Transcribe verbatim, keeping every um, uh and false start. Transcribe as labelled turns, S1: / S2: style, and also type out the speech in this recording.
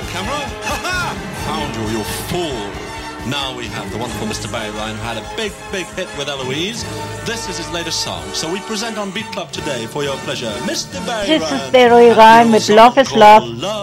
S1: camera. Ha ha! Found you, you fool. Now we have the wonderful Mister Barry Ryan, who had a big, big hit with Eloise. This is his latest song. So we present on Beat Club today, for your pleasure, Mister Barry Ryan.
S2: This is Barry Ryan with Love is Love.